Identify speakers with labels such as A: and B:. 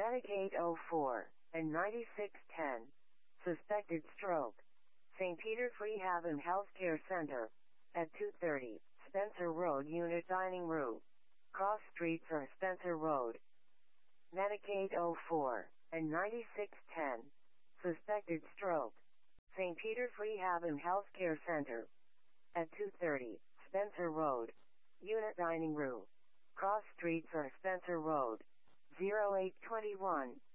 A: Medicaid 04 and 9610. Suspected stroke. St. Peter's Rehab and Healthcare Center. At 230, Spencer Road Unit Dining Room. Cross Streets or Spencer Road. Medicaid 04 and 9610. Suspected stroke. St. Peter's Rehab and Healthcare Center. At 230, Spencer Road. Unit Dining Room. Cross Streets or Spencer Road. 0821.